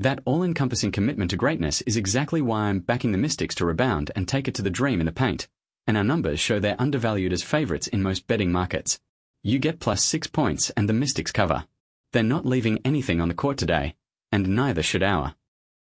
That all-encompassing commitment to greatness is exactly why I'm backing the Mystics to rebound and take it to the dream in the paint, and our numbers show they're undervalued as favourites in most betting markets. You get plus 6 points and the Mystics cover. They're not leaving anything on the court today, and neither should our.